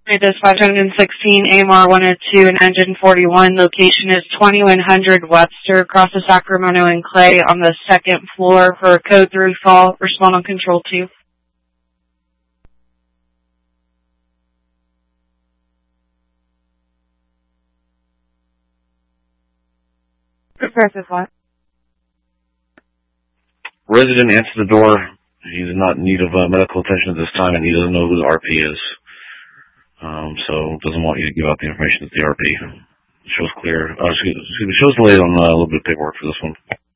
It is 516 AMR 102 and engine 41. Location is 2100 Webster, across the Sacramento and Clay on the second floor for code 3 fall. Respond on control 2. Prepare for what? Resident answered the door. He's not in need of medical attention at this time, and he doesn't know who the RP is. So doesn't want you to give out the information to the RP. Shows clear. Shows delayed on a little bit of paperwork for this one.